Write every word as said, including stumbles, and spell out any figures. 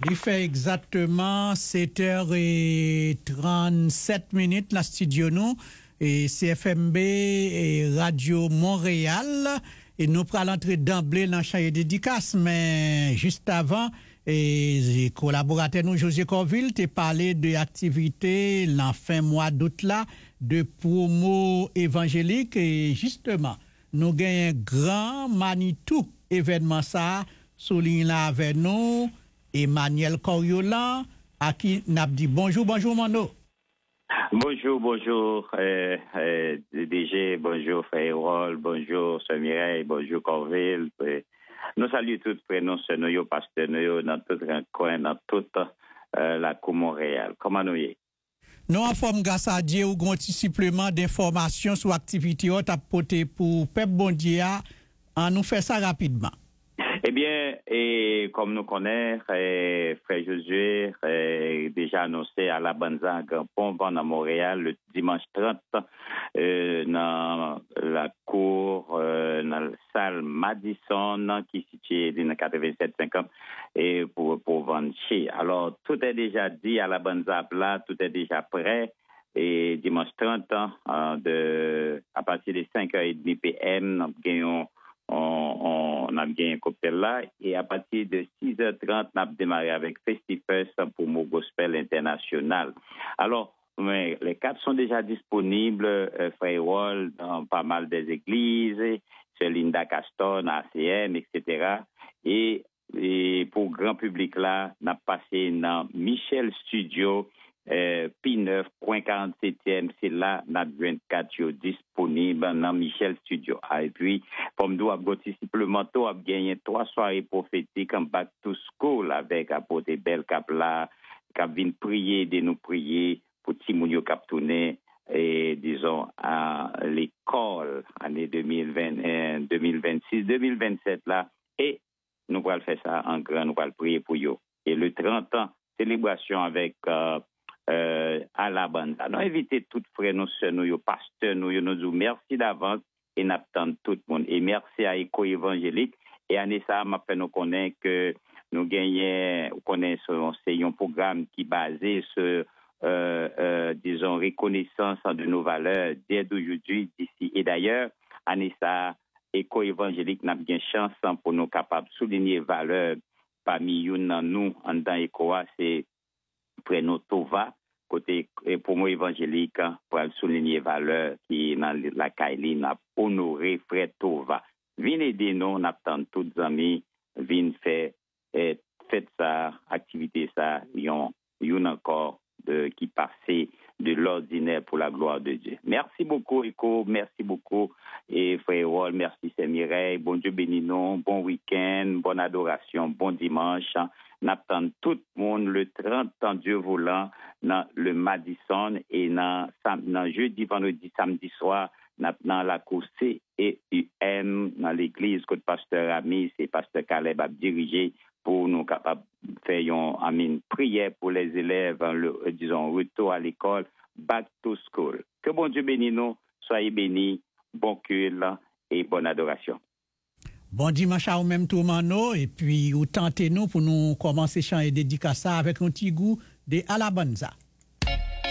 Il fait exactement sept heures trente-sept minutes la studio nous et C F M B et Radio Montréal et nous prenons l'entrée d'emblée dans le champ de dédicace mais juste avant et, et collaborateur nous José Corville t'a parlé de activité la fin mois d'août là de promo évangélique et justement nous gagnons un grand Manitou événement ça souligne là avec nous Emmanuel Coriolan, à qui n'a dit bonjour, bonjour Mano. Bonjour, bonjour euh, euh, D G, bonjour Frérol, bonjour Sœur Mireille, bonjour Corville. Euh, nous saluons tous les prénoms, nous pasteurs, nous dans tout un coin, dans toute euh, la cour Montréal. Comment nous y est? Nous en forme grâce à Dieu ou un petit supplément d'informations sur l'activité haute à porter pour Pep Bondia, on nous fait ça rapidement. Eh bien, et comme nous connaissons, eh, Frère Josué eh, déjà annoncé à la Banza Grand Pont à Montréal le dimanche trente euh, dans la cour, euh, dans la salle Madison qui est située dans quatre-vingt-sept cinquante et pour, pour vendre chez. Alors, tout est déjà dit à la Banza là, tout est déjà prêt. Et dimanche trente, hein, de, à partir de cinq heures trente P M, nous gagnons On, on a gagné un cocktail là et à partir de six heures trente, on a démarré avec Festifest pour Mo Gospel International. Alors, mais les cartes sont déjà disponibles, euh, Frère Wall, dans pas mal des églises, sur Linda Caston, A C M, et cetera. Et, et pour grand public là, on a passé dans Michel Studio, Euh, P neuf, coin quarante-septième, c'est là, notre vingt-quatre disponible dans Michel Studio. Ah, et puis, comme nous avons supplémentaire, avons gagné trois soirées prophétiques en back to school avec apôtre Bel Capla, qui vient prier, de nous prier pour Timounio Captouné, et disons, à l'école, année deux mille vingt, deux mille vingt-six, deux mille vingt-sept là, et nous allons faire ça en grand, nous allons prier pour eux. Et le trente ans, célébration avec, euh, Euh, à la bande. Nous invitons tout frères, nous sœurs, nous pasteurs, nous nous disons merci d'avance et nous attendons tout le monde. Et merci à Éco Évangélique. Et à ça, m'a fait nous connaître que nous gagnons, connaissons un programme qui est basé sur, euh, euh, disons, reconnaissance de nos valeurs dès d'aujourd'hui, d'ici. Et d'ailleurs, à ça, Éco Évangélique n'a bien chance pour nous capables de souligner valeurs parmi nous, en dans Éco, c'est prénom Tova, côté pour moi évangélique, pour souligner valeur qui dans la Kaili, n'a honoré frère Tova. Venez aider nous, n'attend tous les amis, venez faire, faites ça, activité ça, yon, yon encore de, qui passait de l'ordinaire pour la gloire de Dieu. Merci beaucoup, Eko, merci beaucoup, et frère Wall, merci, c'est Mireille, bon Dieu béni nous, bon week-end, bonne adoration, bon dimanche. N'attend tout le monde le trente ans Dieu voulant dans le Madison et dans, dans jeudi, vendredi, samedi soir dans la cour C et U M dans l'église que le pasteur Ami, c'est pasteur Caleb a dirigé pour nous capables de faire une prière pour les élèves, le, disons, retour à l'école, back to school. Que bon Dieu bénisse nous, soyez bénis, bon culte et bonne adoration. Bon dimanche à vous même tout Mano et puis vous tentez nous pour nous commencer chant et dédicace avec un petit goût de Alabanza.